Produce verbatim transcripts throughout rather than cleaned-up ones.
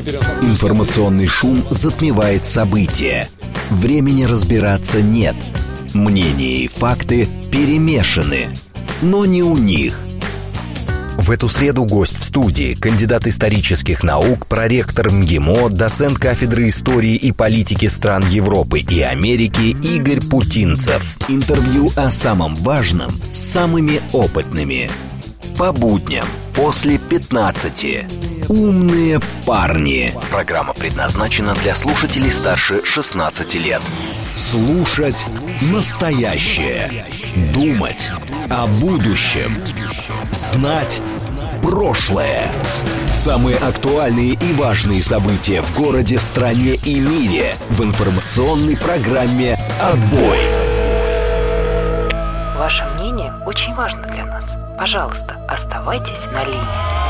Информационный шум затмевает события. Времени разбираться нет. Мнения и факты перемешаны. Но не у них. В эту среду гость в студии, кандидат исторических наук, проректор МГИМО, доцент кафедры истории и политики стран Европы и Америки Игорь Путинцев. Интервью о самом важном с самыми опытными. По будням после пятнадцати. Умные парни. Программа предназначена для слушателей старше шестнадцати лет. Слушать настоящее. Думать о будущем. Знать прошлое. Самые актуальные и важные события в городе, стране и мире в информационной программе «Отбой». Ваше мнение очень важно для нас. Пожалуйста, оставайтесь на линии.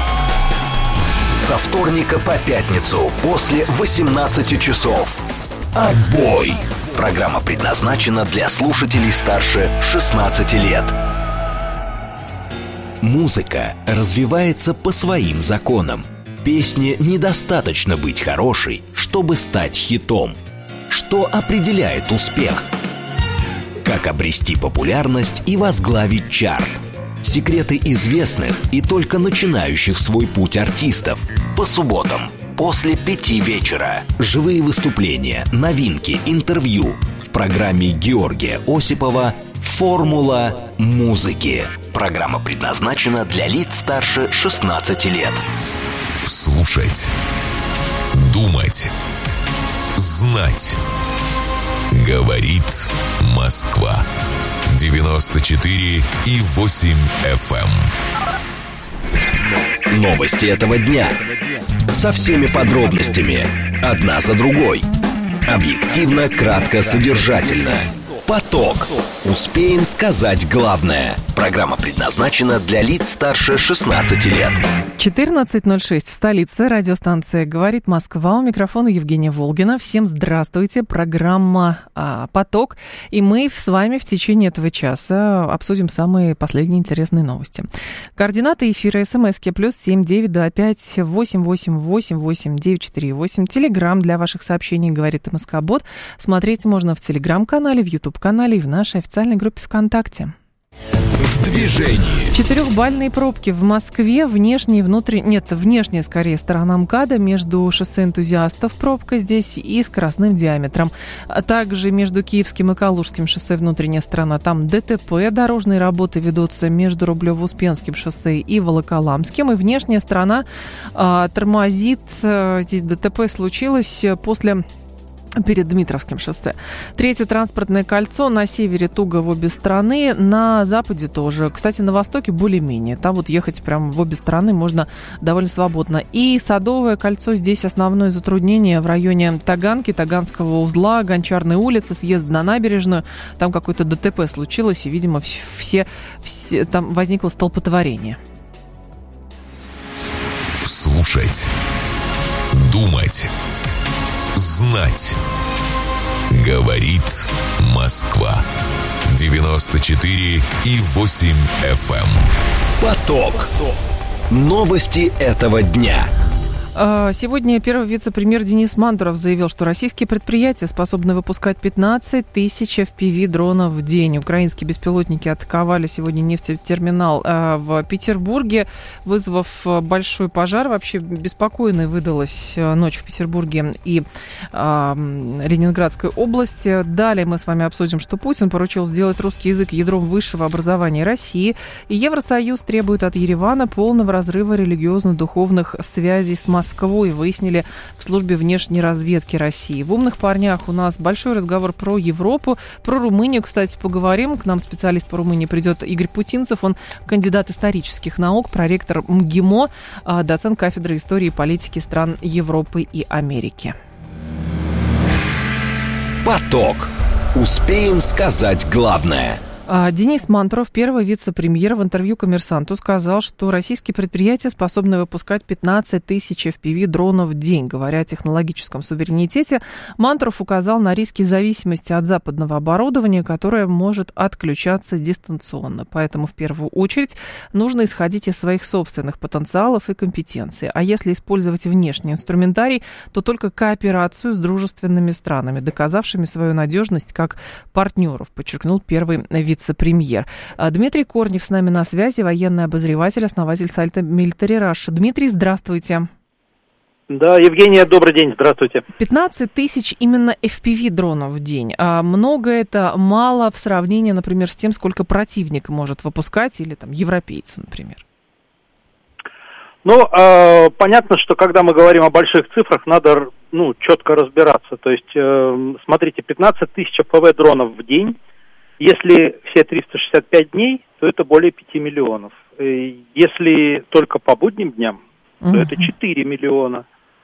Со вторника по пятницу после восемнадцати часов. «Отбой». Программа предназначена для слушателей старше шестнадцати лет. Музыка развивается по своим законам. Песне недостаточно быть хорошей, чтобы стать хитом. Что определяет успех? Как обрести популярность и возглавить чарт? Секреты известных и только начинающих свой путь артистов. По субботам после пяти вечера. Живые выступления, новинки, интервью. В программе Георгия Осипова «Формула музыки». Программа предназначена для лиц старше шестнадцати лет. Слушать, думать, знать. Говорит Москва. девяносто четыре и восемь эф эм. Новости этого дня. Со всеми подробностями. Одна за другой. Объективно, кратко, содержательно. Поток. Успеем сказать главное. Программа предназначена для лиц старше шестнадцати лет. четырнадцать ноль шесть в столице. Радиостанция «Говорит Москва». У микрофона Евгения Волгина. Всем здравствуйте. Программа а, «Поток». И мы с вами в течение этого часа обсудим самые последние интересные новости. Координаты эфира: смски плюс семь девять два пять восемь восемь восемь восемь девять четыре восемь. Телеграм для ваших сообщений «Говорит МСК-бот». Смотреть можно в телеграм-канале, в ютуб-канале и в нашей официальной группе ВКонтакте. В движении. Четырехбальные пробки в Москве. Внешняя и внутренняя... Нет, внешняя, скорее, сторона МКАДа. Между шоссе Энтузиастов пробка здесь и скоростным диаметром. А также между Киевским и Калужским шоссе внутренняя сторона. Там ДТП. Дорожные работы ведутся между Рублево-Успенским шоссе и Волоколамским. И внешняя сторона а, тормозит. А, здесь ДТП случилось после... перед Дмитровским шоссе. Третье транспортное кольцо на севере туго в обе стороны, на западе тоже. Кстати, на востоке более-менее. Там вот ехать прямо в обе стороны можно довольно свободно. И Садовое кольцо, здесь основное затруднение в районе Таганки, Таганского узла, Гончарной улицы, съезд на набережную. Там какое-то ДТП случилось, и, видимо, все, все там возникло столпотворение. Слушать, думать, знать. Говорит Москва. девяносто четыре и восемь эф эм. Поток. Новости этого дня. Сегодня первый вице-премьер Денис Мантуров заявил, что российские предприятия способны выпускать пятнадцать тысяч эф пи ви-дронов в день. Украинские беспилотники атаковали сегодня нефтетерминал в Петербурге, вызвав большой пожар. Вообще беспокойной выдалась ночь в Петербурге и э, Ленинградской области. Далее мы с вами обсудим, что Путин поручил сделать русский язык ядром высшего образования России. И Евросоюз требует от Еревана полного разрыва религиозно-духовных связей с Москвой. Москвой выяснили в службе внешней разведки России. В «Умных парнях» у нас большой разговор про Европу, про Румынию, кстати, поговорим. К нам специалист по Румынии придет Игорь Путинцев. Он кандидат исторических наук, проректор МГИМО, доцент кафедры истории и политики стран Европы и Америки. Поток. Успеем сказать главное. Денис Мантуров, первый вице-премьер, в интервью «Коммерсанту» сказал, что российские предприятия способны выпускать пятнадцать тысяч эф пи ви-дронов в день. Говоря о технологическом суверенитете, Мантуров указал на риски зависимости от западного оборудования, которое может отключаться дистанционно. Поэтому в первую очередь нужно исходить из своих собственных потенциалов и компетенций. А если использовать внешний инструментарий, то только кооперацию с дружественными странами, доказавшими свою надежность как партнеров, подчеркнул первый вице-премьер. вице-премьер. Дмитрий Корнев с нами на связи, военный обозреватель, основатель сайта Military Russia. Дмитрий, здравствуйте. Да, Евгения, добрый день, здравствуйте. пятнадцать тысяч именно эф пи ви-дронов в день. А много это, мало в сравнении, например, с тем, сколько противник может выпускать, или там европейцы, например? Ну, э, понятно, что когда мы говорим о больших цифрах, надо, ну, четко разбираться. То есть, э, смотрите, пятнадцать тысяч эф пи ви-дронов в день. Если все триста шестьдесят пять дней, то это более пяти миллионов. Если только по будним дням, то uh-huh. это четыре миллиона.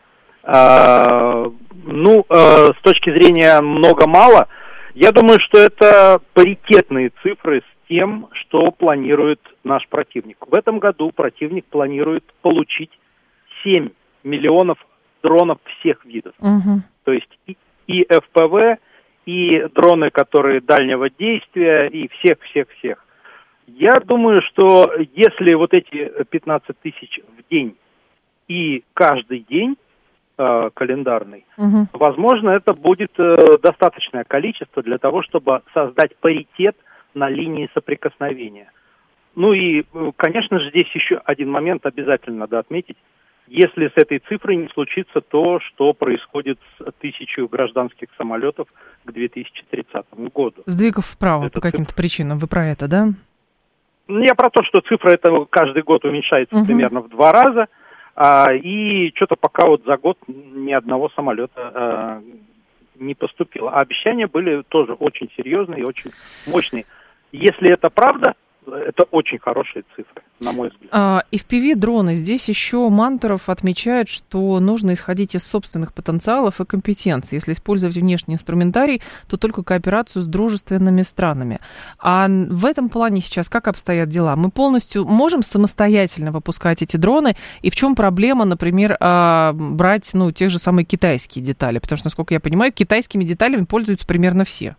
А, ну, а, с точки зрения много-мало, я думаю, что это паритетные цифры с тем, что планирует наш противник. В этом году противник планирует получить семь миллионов дронов всех видов. Uh-huh. То есть и, и эф пи ви, и дроны, которые дальнего действия, и всех-всех-всех. Я думаю, что если вот эти пятнадцать тысяч в день и каждый день э, календарный, угу. возможно, это будет э, достаточное количество для того, чтобы создать паритет на линии соприкосновения. Ну и, конечно же, здесь еще один момент обязательно надо отметить. Если с этой цифрой не случится то, что происходит с тысячей гражданских самолетов к две тысячи тридцатому году. Сдвигов вправо это по каким-то цифра. причинам. Вы про это, да? Я про то, что цифра эта каждый год уменьшается uh-huh. примерно в два раза. А, и что-то пока вот за год ни одного самолета а, не поступило. А обещания были тоже очень серьезные и очень мощные. Если это правда, это очень хорошие цифры, на мой взгляд. А, эф пи ви-дроны. Здесь еще Мантуров отмечает, что нужно исходить из собственных потенциалов и компетенций. Если использовать внешний инструментарий, то только кооперацию с дружественными странами. А в этом плане сейчас как обстоят дела? Мы полностью можем самостоятельно выпускать эти дроны? И в чем проблема, например, брать, ну, те же самые китайские детали? Потому что, насколько я понимаю, китайскими деталями пользуются примерно все.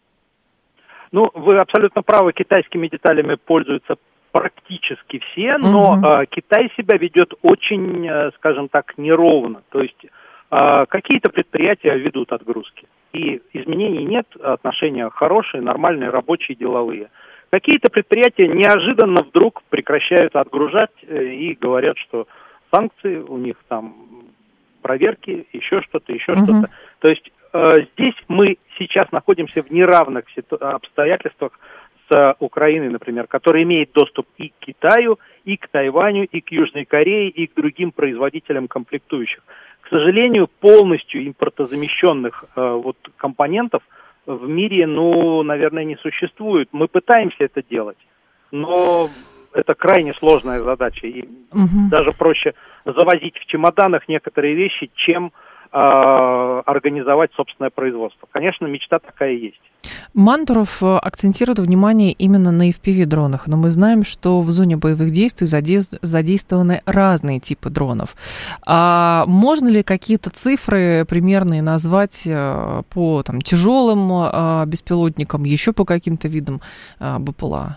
Ну, вы абсолютно правы, китайскими деталями пользуются практически все, но uh-huh. э, Китай себя ведет очень, э, скажем так, неровно. То есть э, какие-то предприятия ведут отгрузки, и изменений нет, отношения хорошие, нормальные, рабочие, деловые. Какие-то предприятия неожиданно вдруг прекращают отгружать э, и говорят, что санкции, у них там проверки, еще что-то, еще uh-huh. что-то. То есть здесь мы сейчас находимся в неравных обстоятельствах с Украиной, например, которая имеет доступ и к Китаю, и к Тайваню, и к Южной Корее, и к другим производителям комплектующих. К сожалению, полностью импортозамещенных э, вот, компонентов в мире, ну, наверное, не существует. Мы пытаемся это делать, но это крайне сложная задача. И угу. даже проще завозить в чемоданах некоторые вещи, чем организовать собственное производство. Конечно, мечта такая есть. Мантуров акцентирует внимание именно на эф пи ви-дронах, но мы знаем, что в зоне боевых действий задействованы разные типы дронов. А можно ли какие-то цифры примерные назвать по там, тяжелым беспилотникам, еще по каким-то видам бэ пэ эл а?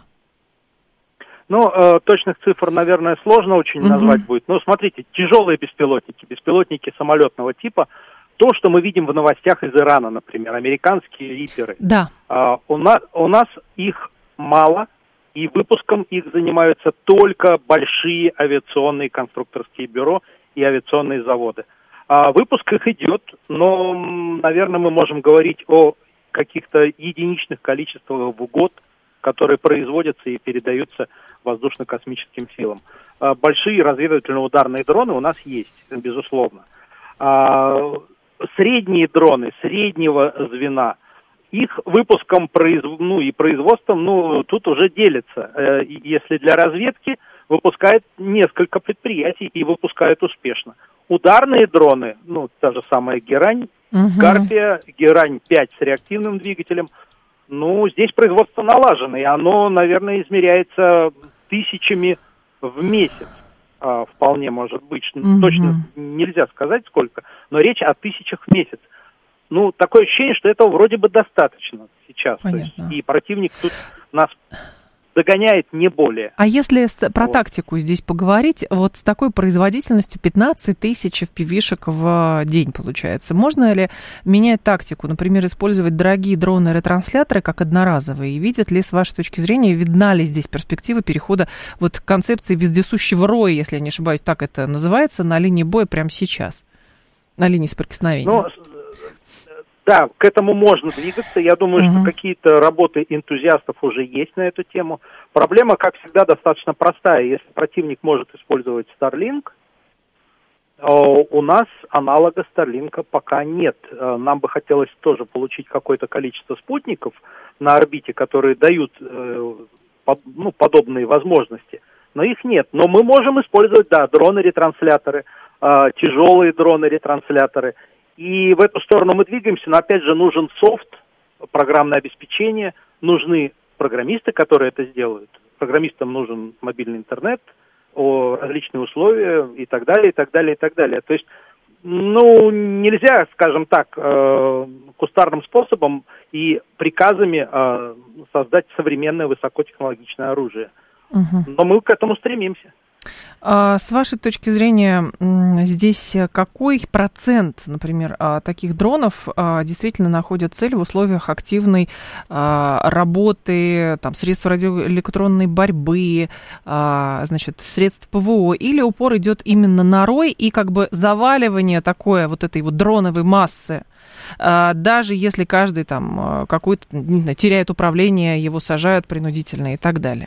Ну, э, точных цифр, наверное, сложно очень uh-huh. назвать будет. Но смотрите, тяжелые беспилотники, беспилотники самолетного типа, то, что мы видим в новостях из Ирана, например, американские Рипперы. Да. Э, у, на, у нас их мало, и выпуском их занимаются только большие авиационные конструкторские бюро и авиационные заводы. А выпуск их идет, но, наверное, мы можем говорить о каких-то единичных количествах в год, которые производятся и передаются воздушно-космическим силам. Большие разведывательно-ударные дроны у нас есть, безусловно. Средние дроны, среднего звена, их выпуском ну, и производством ну, тут уже делятся. Если для разведки выпускают несколько предприятий и выпускают успешно. Ударные дроны, ну, та же самая Герань, угу. Гарпия, Герань пять с реактивным двигателем, Ну, здесь производство налажено, и оно, наверное, измеряется тысячами в месяц. А, вполне может быть. Mm-hmm. Точно нельзя сказать сколько, но речь о тысячах в месяц. Ну, такое ощущение, что этого вроде бы достаточно сейчас. То есть, и противник тут нас догоняет не более. А если про вот. тактику здесь поговорить, вот с такой производительностью пятнадцать тысяч эф пи ви-шек в день получается. Можно ли менять тактику, например, использовать дорогие дроны-ретрансляторы как одноразовые? И видят ли, с вашей точки зрения, видна ли здесь перспектива перехода вот к концепции вездесущего роя, если я не ошибаюсь, так это называется, на линии боя прямо сейчас, на линии соприкосновения? Ну, да, к этому можно двигаться. Я думаю, uh-huh. что какие-то работы энтузиастов уже есть на эту тему. Проблема, как всегда, достаточно простая. Если противник может использовать Starlink, у нас аналога Starlink пока нет. Нам бы хотелось тоже получить какое-то количество спутников на орбите, которые дают ну, подобные возможности. Но их нет. Но мы можем использовать, да, дроны-ретрансляторы, тяжелые дроны-ретрансляторы. И в эту сторону мы двигаемся, но опять же нужен софт, программное обеспечение, нужны программисты, которые это сделают. Программистам нужен мобильный интернет, различные условия и так далее, и так далее, и так далее. То есть, ну, нельзя, скажем так, кустарным способом и приказами создать современное высокотехнологичное оружие. Угу. Но мы к этому стремимся. С вашей точки зрения, здесь какой процент, например, таких дронов действительно находят цель в условиях активной работы, там, средств радиоэлектронной борьбы, значит, средств ПВО, или упор идет именно на рой и как бы заваливание такое вот этой вот дроновой массы? Даже если каждый там какой-то, не знаю, теряет управление, его сажают принудительно и так далее.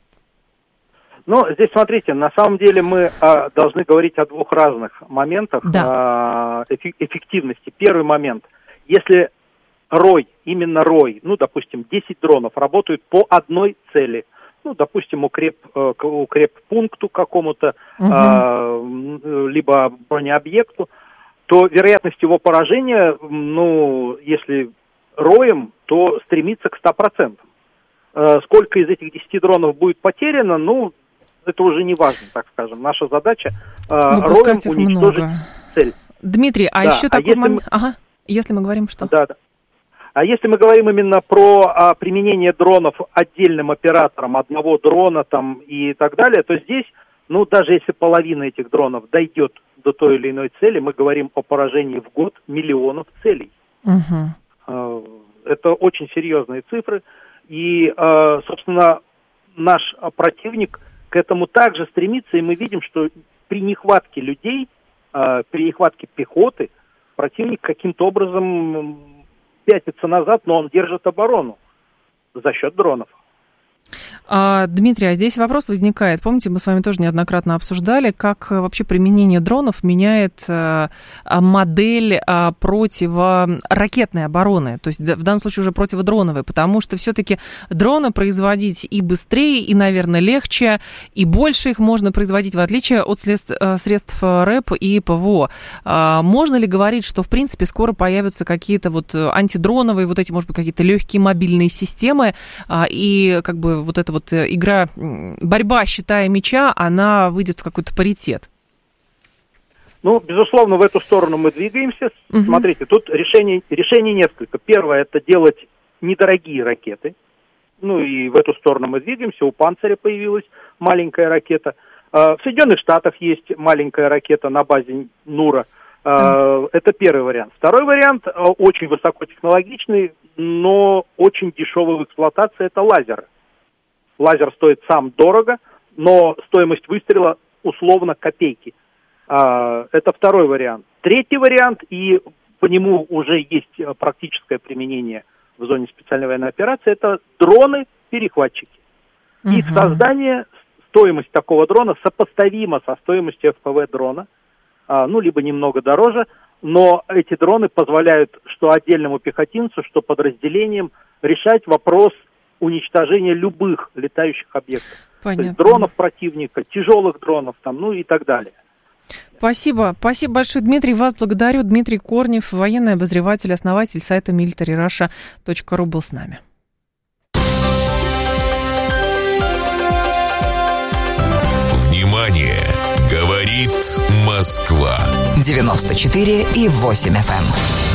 Ну, здесь, смотрите, на самом деле мы а, должны говорить о двух разных моментах да. а, эфф- эффективности. Первый момент. Если рой, именно рой, ну, допустим, десять дронов работают по одной цели, ну, допустим, укреп, укреппункту какому-то, угу. а, либо бронеобъекту, то вероятность его поражения, ну, если роем, то стремится к ста процентам. А, сколько из этих десяти дронов будет потеряно, ну, это уже не важно, так скажем. Наша задача э, роем уничтожить много. Цель. Дмитрий, а да. еще а такой момент... Мы... Ага, если мы говорим что? Да, да. А если мы говорим именно про а, применение дронов отдельным оператором, одного дрона там и так далее, то здесь, ну, даже если половина этих дронов дойдет до той или иной цели, мы говорим о поражении в год миллионов целей. Угу. Э, это очень серьезные цифры. И, э, собственно, наш противник к этому также стремится, и мы видим, что при нехватке людей, э, при нехватке пехоты, противник каким-то образом пятится назад, но он держит оборону за счет дронов. А, Дмитрий, а здесь вопрос возникает. Помните, мы с вами тоже неоднократно обсуждали, как вообще применение дронов меняет а, модель а, противоракетной обороны, то есть в данном случае уже противодроновой, потому что все-таки дроны производить и быстрее, и, наверное, легче, и больше их можно производить, в отличие от средств, средств РЭП и ПВО. А, можно ли говорить, что, в принципе, скоро появятся какие-то вот антидроновые, вот эти, может быть, какие-то легкие мобильные системы, а, и как бы вот эта вот игра, борьба, считая мяча, она выйдет в какой-то паритет? Ну, безусловно, в эту сторону мы двигаемся. Угу. Смотрите, тут решений, решений несколько. Первое, это делать недорогие ракеты. Ну, и в эту сторону мы двигаемся. У «Панциря» появилась маленькая ракета. В Соединенных Штатах есть маленькая ракета на базе «Нура». Mm. Это первый вариант. Второй вариант, очень высокотехнологичный, но очень дешевый в эксплуатации, это лазеры. Лазер стоит сам дорого, но стоимость выстрела условно копейки. Это второй вариант. Третий вариант, и по нему уже есть практическое применение в зоне специальной военной операции, это дроны-перехватчики. Uh-huh. Их создание, стоимость такого дрона сопоставима со стоимостью эф пи ви-дрона, ну, либо немного дороже, но эти дроны позволяют что отдельному пехотинцу, что подразделениям решать вопрос уничтожения любых летающих объектов. Понятно. То есть дронов противника, тяжелых дронов, там, ну и так далее. Спасибо. Спасибо большое, Дмитрий. Вас благодарю. Дмитрий Корнев, военный обозреватель, основатель сайта милитари раша точка ру был с нами. Говорит Москва. девяносто четыре и восемь эф эм.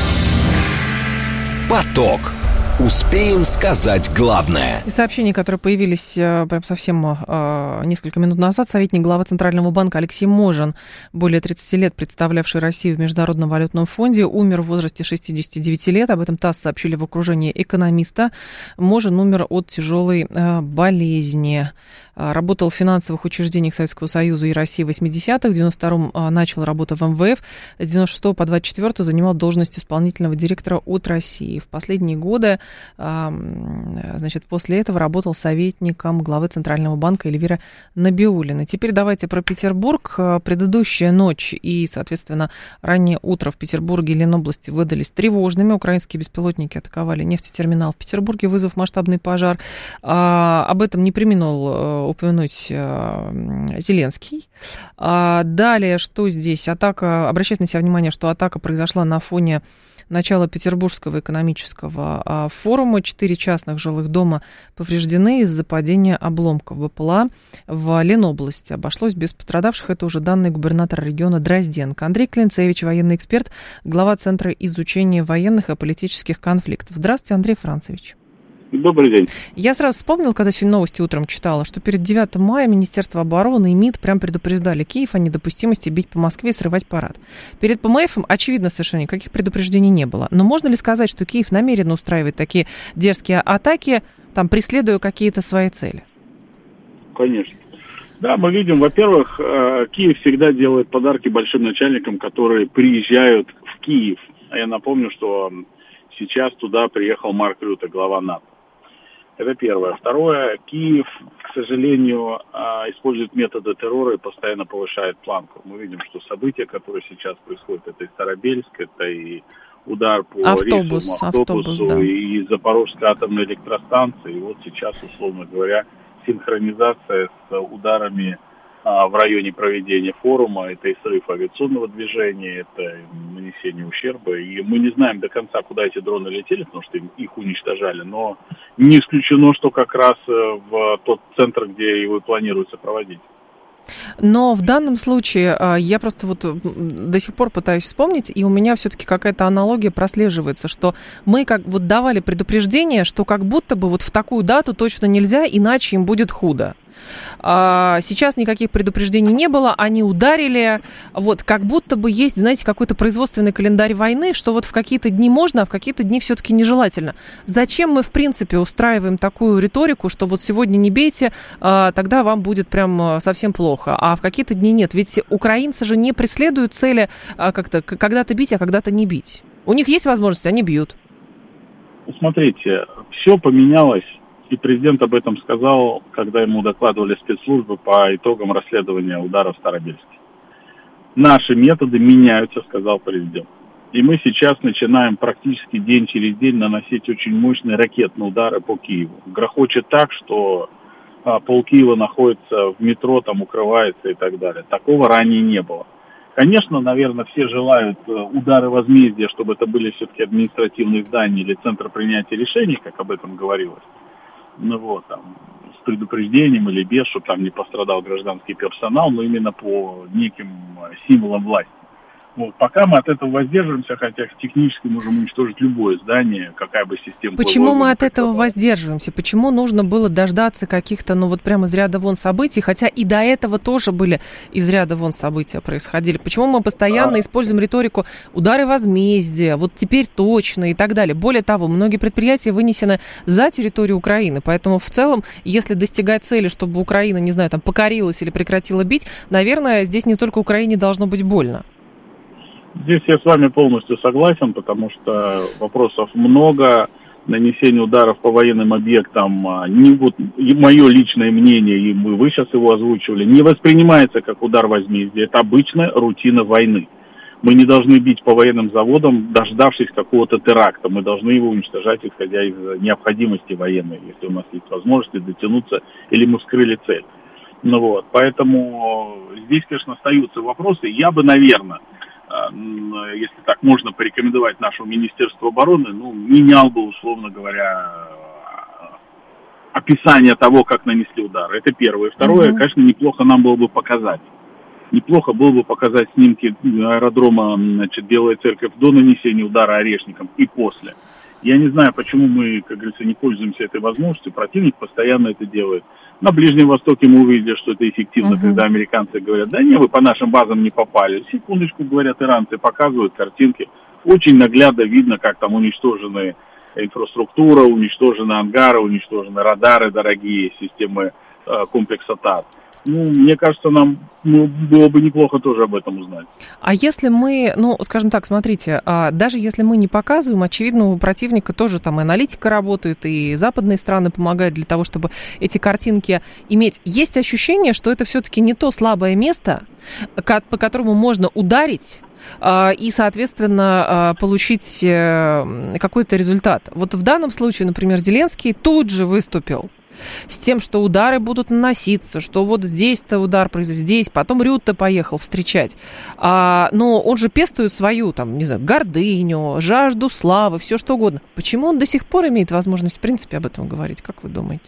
Поток. Успеем сказать главное. И сообщения, которые появились э, прям совсем э, несколько минут назад. Советник главы Центрального банка Алексей Можин, более тридцати лет представлявший Россию в Международном валютном фонде, умер в возрасте шестидесяти девяти лет. Об этом ТАСС сообщили в окружении «Экономиста». Можин умер от тяжелой э, болезни. Работал в финансовых учреждениях Советского Союза и России в восьмидесятых. В девяносто втором начал работу в эм вэ эф. С девяносто шестого по двадцать четвёртый занимал должность исполнительного директора от России. В последние годы, значит, после этого работал советником главы Центрального банка Эльвиры Набиуллиной. Теперь давайте про Петербург. Предыдущая ночь и, соответственно, раннее утро в Петербурге и Ленобласти выдались тревожными. Украинские беспилотники атаковали нефтетерминал в Петербурге, вызвав масштабный пожар. Об этом не преминул упомянуть Зеленский. Далее, что здесь? Атака, обращайте на себя внимание, что атака произошла на фоне начала Петербургского экономического форума. Четыре частных жилых дома повреждены из-за падения обломков БПЛА в Ленобласти. Обошлось без пострадавших. Это уже данные губернатора региона Дрозденко. Андрей Клинцевич, военный эксперт, глава Центра изучения военных и политических конфликтов. Здравствуйте, Андрей Францевич. Добрый день. Я сразу вспомнил, когда сегодня новости утром читала, что перед девятым мая Министерство обороны и МИД прям предупреждали Киев о недопустимости бить по Москве и срывать парад. Перед ПМФом, очевидно, совершенно никаких предупреждений не было. Но можно ли сказать, что Киев намеренно устраивает такие дерзкие атаки, там, преследуя какие-то свои цели? Конечно. Да, мы видим, во-первых, Киев всегда делает подарки большим начальникам, которые приезжают в Киев. А я напомню, что сейчас туда приехал Марк Рютте, глава НАТО. Это первое. Второе. Киев, к сожалению, использует методы террора и постоянно повышает планку. Мы видим, что события, которые сейчас происходят, это и Старобельск, это и удар по автобус, рейсовому автобусу, автобус, да. и Запорожской атомной электростанции. И вот сейчас, условно говоря, синхронизация с ударами а, в районе проведения форума. Это и срыв авиационного движения, это нанесение ущерба. И мы не знаем до конца, куда эти дроны летели, потому что их уничтожали. Но не исключено, что как раз в тот центр, где его планируется проводить. Но в данном случае я просто вот до сих пор пытаюсь вспомнить, и у меня все-таки какая-то аналогия прослеживается, что мы как вот давали предупреждение, что как будто бы вот в такую дату точно нельзя, иначе им будет худо. Сейчас никаких предупреждений не было, они ударили, вот как будто бы есть, знаете, какой-то производственный календарь войны, что вот в какие-то дни можно, а в какие-то дни все-таки нежелательно. Зачем мы, в принципе, устраиваем такую риторику, что вот сегодня не бейте, тогда вам будет прям совсем плохо, а в какие-то дни нет? Ведь украинцы же не преследуют цели как-то когда-то бить, а когда-то не бить. У них есть возможность, они бьют. Смотрите, все поменялось. И президент об этом сказал, когда ему докладывали спецслужбы по итогам расследования удара в Старобельске. Наши методы меняются, сказал президент. И мы сейчас начинаем практически день через день наносить очень мощные ракетные удары по Киеву. Грохочет так, что а, пол Киева находится в метро, там укрывается и так далее. Такого ранее не было. Конечно, наверное, все желают удары возмездия, чтобы это были все-таки административные здания или центры принятия решений, как об этом говорилось. Ну вот, там, с предупреждением или без, чтобы там не пострадал гражданский персонал, но именно по неким символам власти. Вот, пока мы от этого воздерживаемся, хотя технически можем уничтожить любое здание, какая бы система... Почему мы от этого воздерживаемся? Почему нужно было дождаться каких-то, ну вот прямо из ряда вон событий, хотя и до этого тоже были из ряда вон события происходили? Почему мы постоянно а... используем риторику удары возмездия, вот теперь точно и так далее? Более того, многие предприятия вынесены за территорию Украины, поэтому в целом, если достигать цели, чтобы Украина, не знаю, там покорилась или прекратила бить, наверное, здесь не только Украине должно быть больно. Здесь я с вами полностью согласен, потому что вопросов много. Нанесение ударов по военным объектам, не вот, мое личное мнение, и мы, вы сейчас его озвучивали, не воспринимается как удар возмездия. Это обычная рутина войны. Мы не должны бить по военным заводам, дождавшись какого-то теракта. Мы должны его уничтожать, исходя из необходимости военной, если у нас есть возможность дотянуться или мы вскрыли цель. Ну вот, поэтому здесь, конечно, остаются вопросы. Я бы, наверное... если так можно порекомендовать нашему Министерству обороны, ну, менял бы, условно говоря, описание того, как нанесли удар. Это первое. Второе, uh-huh. конечно, неплохо нам было бы показать. Неплохо было бы показать снимки аэродрома, значит, Белая Церковь до нанесения удара Орешником и после. Я не знаю, почему мы, как говорится, не пользуемся этой возможностью. Противник постоянно это делает. На Ближнем Востоке мы увидели, что это эффективно, uh-huh. когда американцы говорят, да не, вы по нашим базам не попали. Секундочку, говорят иранцы, показывают картинки. Очень наглядно видно, как там уничтожены инфраструктура, уничтожены ангары, уничтожены радары дорогие, системы э, комплекса ТАР. Ну, мне кажется, нам ну, было бы неплохо тоже об этом узнать. А если мы, ну, скажем так, смотрите, а даже если мы не показываем, очевидно, у противника тоже там и аналитика работает, и западные страны помогают для того, чтобы эти картинки иметь. Есть ощущение, что это все-таки не то слабое место, по которому можно ударить и, соответственно, получить какой-то результат. Вот в данном случае, например, Зеленский тут же выступил с тем, что удары будут наноситься, что вот здесь-то удар произойдет, здесь, потом Рютте поехал встречать. А, но он же пестует свою, там, не знаю, гордыню, жажду славы, все что угодно. Почему он до сих пор имеет возможность, в принципе, об этом говорить? Как вы думаете?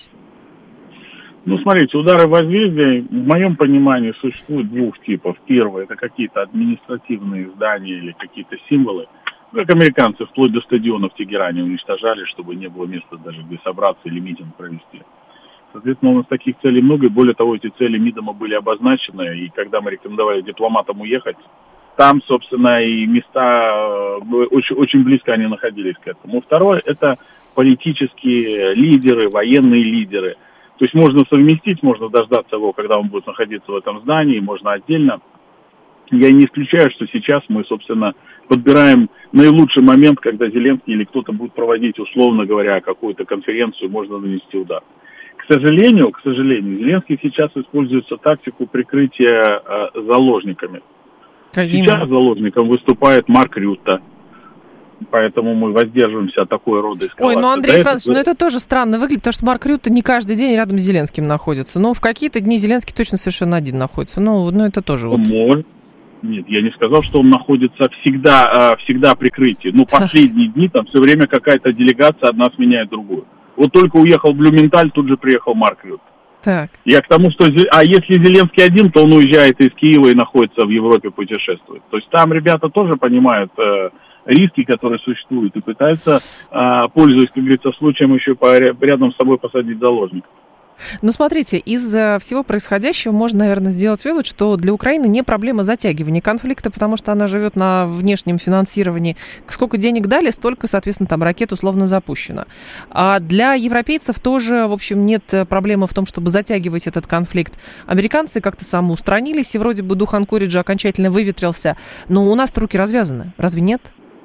Ну, смотрите, удары возмездия, в моем понимании, существует двух типов. Первый, это какие-то административные здания или какие-то символы, как американцы вплоть до стадиона в Тегеране уничтожали, чтобы не было места даже где собраться или митинг провести. Соответственно, у нас таких целей много, и более того, эти цели МИДом были обозначены, и когда мы рекомендовали дипломатам уехать, там, собственно, и места очень, очень близко они находились к этому. Второе, это политические лидеры, военные лидеры. То есть можно совместить, можно дождаться его, когда он будет находиться в этом здании, можно отдельно. Я не исключаю, что сейчас мы, собственно, подбираем наилучший момент, когда Зеленский или кто-то будет проводить, условно говоря, какую-то конференцию, можно нанести удар. К сожалению, к сожалению, Зеленский сейчас использует тактику прикрытия э, заложниками. Какими? Сейчас заложником выступает Марк Рютте. Поэтому мы воздерживаемся от такой рода эскалации. Ой, ну, Андрей Францович, ну это тоже странно выглядит, потому что Марк Рютте не каждый день рядом с Зеленским находится. Ну, в какие-то дни Зеленский точно совершенно один находится. Ну, ну это тоже вот... Может. Нет, я не сказал, что он находится всегда, всегда прикрытие. Но последние дни там все время какая-то делегация одна сменяет другую. Вот только уехал Блюменталь, тут же приехал Марк Рютте. Так. Я к тому, что... А если Зеленский один, то он уезжает из Киева и находится в Европе, путешествует. То есть там ребята тоже понимают э, риски, которые существуют, и пытаются, э, пользуясь, как говорится, случаем, еще по, рядом с собой посадить заложников. Ну, смотрите, из всего происходящего можно, наверное, сделать вывод, что для Украины не проблема затягивания конфликта, потому что она живет на внешнем финансировании. Сколько денег дали, столько, соответственно, там ракет условно запущено. А для европейцев тоже, в общем, нет проблемы в том, чтобы затягивать этот конфликт. Американцы как-то самоустранились, и вроде бы дух Анкориджа окончательно выветрился. Но у нас-то руки развязаны. Разве нет?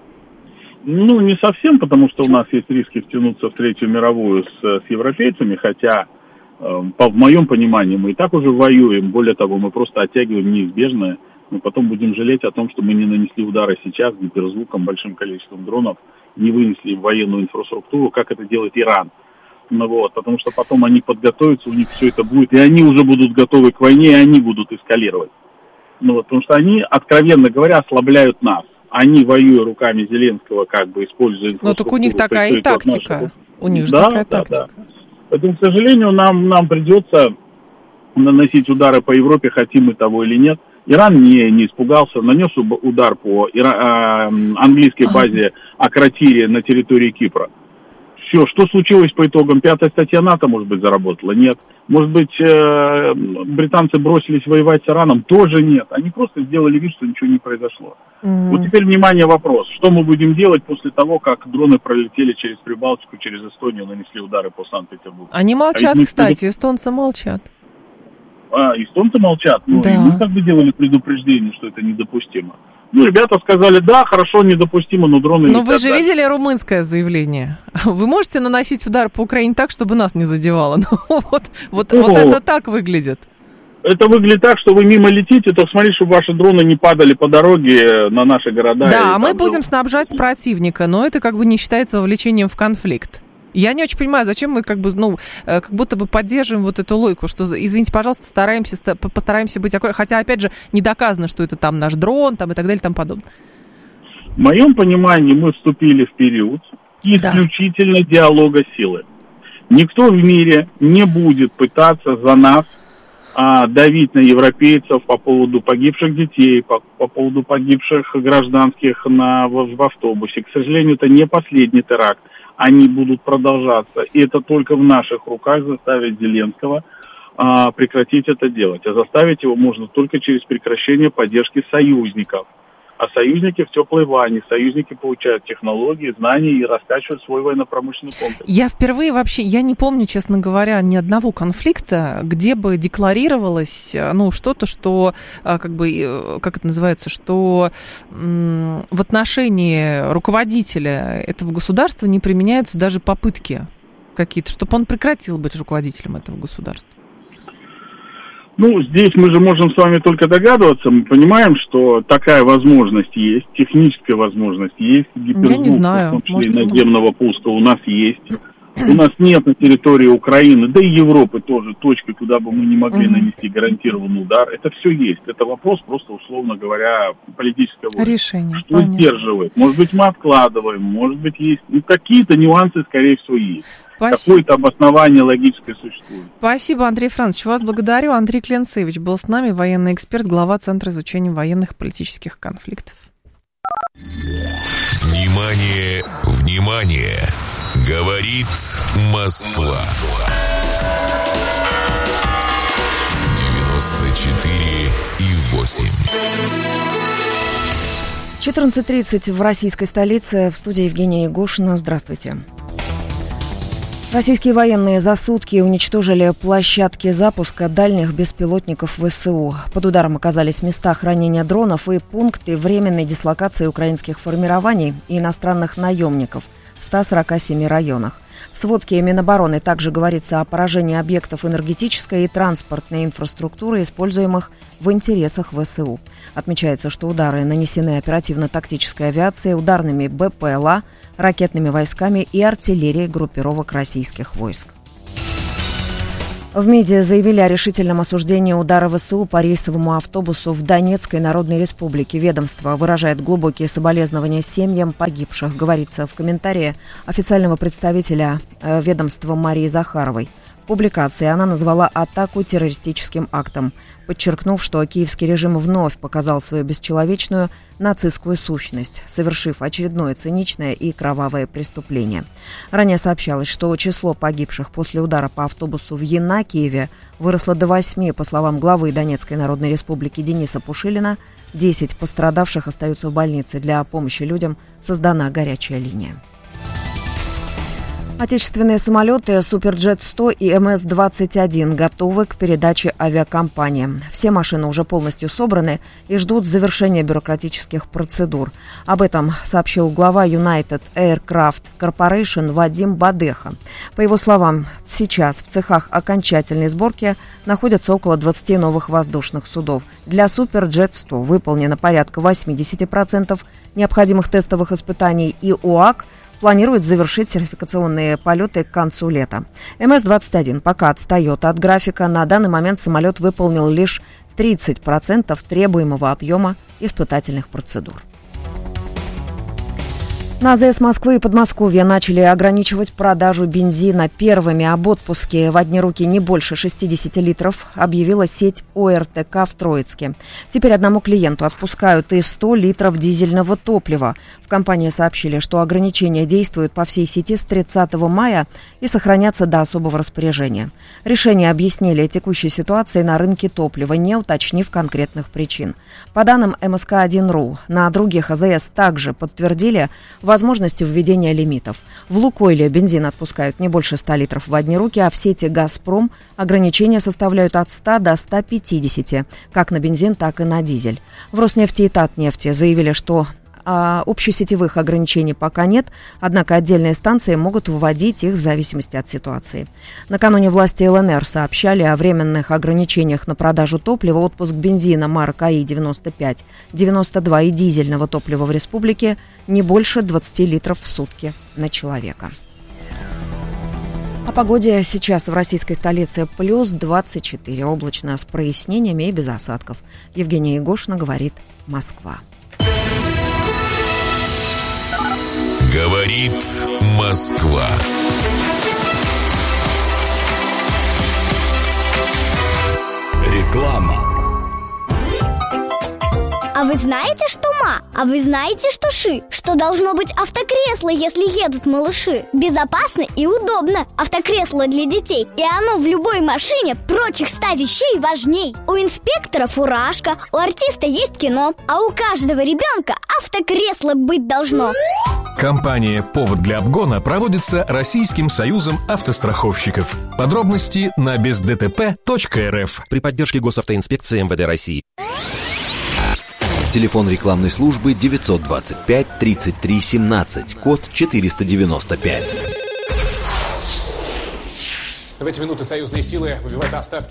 Ну, не совсем, потому что у нас есть риски втянуться в Третью мировую с, с европейцами, хотя... По, в моем понимании, мы и так уже воюем, более того, мы просто оттягиваем неизбежное, мы потом будем жалеть о том, что мы не нанесли удары сейчас гиперзвуком, большим количеством дронов, не вынесли военную инфраструктуру, как это делает Иран. Ну, вот, потому что потом они подготовятся, у них все это будет, и они уже будут готовы к войне, и они будут эскалировать. Ну, вот, потому что они, откровенно говоря, ослабляют нас. Они, воюя руками Зеленского, как бы используя инфраструктуру... Ну, так у них такая и тактика. Нашего... У них же да, такая да, тактика. Да. Поэтому, к сожалению, нам, нам придется наносить удары по Европе, хотим мы того или нет. Иран не, не испугался, нанес удар по ира, э, английской базе Акротире на территории Кипра. Все, что случилось по итогам? Пятая статья НАТО, может быть, заработала? Нет. Может быть, э, британцы бросились воевать с Ираном? Тоже нет. Они просто сделали вид, что ничего не произошло. Mm-hmm. Вот теперь, внимание, вопрос. Что мы будем делать после того, как дроны пролетели через Прибалтику, через Эстонию, нанесли удары по Санкт-Петербургу? Они молчат, а кстати, мы... эстонцы молчат. А, эстонцы молчат? Ну, да. И мы как бы делали предупреждение, что это недопустимо. Ну, ребята сказали, да, хорошо, недопустимо, но дроны... Но вы же дальше. Видели румынское заявление? Вы можете наносить удар по Украине так, чтобы нас не задевало? Ну, вот, вот, вот это так выглядит. Это выглядит так, что вы мимо летите, то смотрите, чтобы ваши дроны не падали по дороге на наши города. Да, мы будем снабжать противника, но это как бы не считается вовлечением в конфликт. Я не очень понимаю, зачем мы как бы, ну, как будто бы поддерживаем вот эту логику, что, извините, пожалуйста, стараемся, постараемся быть аккуратными, хотя, опять же, не доказано, что это там наш дрон, там и так далее, и тому подобное. В моем понимании мы вступили в период исключительно да. диалога силы. Никто в мире не будет пытаться за нас а, давить на европейцев по поводу погибших детей, по, по поводу погибших гражданских на, в, в автобусе. К сожалению, это не последний теракт. Они будут продолжаться. И это только в наших руках заставить Зеленского а, прекратить это делать. А заставить его можно только через прекращение поддержки союзников. А союзники в теплой ванне, союзники получают технологии, знания и раскачивают свой военно-промышленный комплекс. Я впервые вообще, я не помню, честно говоря, ни одного конфликта, где бы декларировалось, ну, что-то, что, как бы, как это называется, что м- в отношении руководителя этого государства не применяются даже попытки какие-то, чтобы он прекратил быть руководителем этого государства. Ну, здесь мы же можем с вами только догадываться. Мы понимаем, что такая возможность есть, техническая возможность есть. Гиперзвук, в том числе и наземного пуска, у нас есть. У нас нет на территории Украины, да и Европы тоже точки, куда бы мы не могли угу. нанести гарантированный удар. Это все есть. Это вопрос просто, условно говоря, политической воли. Решение. Что понятно. Сдерживает? Может быть, мы откладываем, может быть, есть. Ну, какие-то нюансы, скорее всего, есть. Спасибо. Какое-то обоснование логическое существует. Спасибо, Андрей Францович. Вас благодарю. Андрей Кленцевич был с нами, военный эксперт, глава Центра изучения военных и политических конфликтов. Внимание, внимание! Говорит Москва. девяносто четыре и восемь. четырнадцать тридцать в российской столице. В студии Евгения Егошина. Здравствуйте. Российские военные за сутки уничтожили площадки запуска дальних беспилотников ВСУ. Под ударом оказались места хранения дронов и пункты временной дислокации украинских формирований и иностранных наемников в ста сорока семи районах. В сводке Минобороны также говорится о поражении объектов энергетической и транспортной инфраструктуры, используемых в интересах ВСУ. Отмечается, что удары нанесены оперативно-тактической авиацией, ударными БПЛА, ракетными войсками и артиллерией группировок российских войск. В МИДе заявили о решительном осуждении удара ВСУ по рейсовому автобусу в Донецкой Народной Республике. Ведомство выражает глубокие соболезнования семьям погибших, говорится в комментарии официального представителя ведомства Марии Захаровой. В публикации она назвала атаку террористическим актом, подчеркнув, что киевский режим вновь показал свою бесчеловечную нацистскую сущность, совершив очередное циничное и кровавое преступление. Ранее сообщалось, что число погибших после удара по автобусу в Янакиеве выросло до восьми, по словам главы Донецкой Народной Республики Дениса Пушилина. Десять пострадавших остаются в больнице. Для помощи людям создана горячая линия. Отечественные самолеты Суперджет сто и эм эс двадцать один готовы к передаче авиакомпаниям. Все машины уже полностью собраны и ждут завершения бюрократических процедур. Об этом сообщил глава United Aircraft Corporation Вадим Бадеха. По его словам, сейчас в цехах окончательной сборки находятся около двадцати новых воздушных судов. Для Суперджет сто выполнено порядка восемьдесят процентов необходимых тестовых испытаний, и ОАК планирует завершить сертификационные полеты к концу лета. эм эс двадцать один пока отстает от графика. На данный момент самолет выполнил лишь тридцать процентов требуемого объема испытательных процедур. На АЗС Москвы и Подмосковья начали ограничивать продажу бензина первыми. Об отпуске в одни руки не больше шестьдесят литров объявила сеть о эр тэ ка в Троицке. Теперь одному клиенту отпускают и сто литров дизельного топлива. В компании сообщили, что ограничения действуют по всей сети с тридцатого мая и сохранятся до особого распоряжения. Решение объяснили текущей ситуацией на рынке топлива, не уточнив конкретных причин. По данным эм эс ка один точка ру, на других АЗС также подтвердили возможности введения лимитов. В «Лукойле» бензин отпускают не больше ста литров в одни руки, а в сети «Газпром» ограничения составляют от ста до ста пятидесяти, как на бензин, так и на дизель. В «Роснефти» и «Татнефти» заявили, что а общесетевых ограничений пока нет, однако отдельные станции могут вводить их в зависимости от ситуации. Накануне власти эл эн эр сообщали о временных ограничениях на продажу топлива, отпуск бензина марок а и девяносто пять девяносто два и дизельного топлива в республике не больше двадцати литров в сутки на человека. О погоде сейчас в российской столице плюс двадцать четыре, облачно с прояснениями и без осадков. Евгения Егошина, говорит Москва. Говорит Москва. Реклама. А вы знаете, что ма? А вы знаете, что ши? Что должно быть автокресло, если едут малыши? Безопасно и удобно. Автокресло для детей. И оно в любой машине прочих ста вещей важней. У инспектора фуражка, у артиста есть кино, а у каждого ребенка автокресло быть должно. Компания «Повод для обгона» проводится Российским союзом автостраховщиков. Подробности на без дэ тэ пэ точка эр эф. При поддержке Госавтоинспекции эм вэ дэ России. Телефон рекламной службы девятьсот двадцать пять тридцать три семнадцать, код четыреста девяносто пять. В эти минуты союзные силы выбивают остатки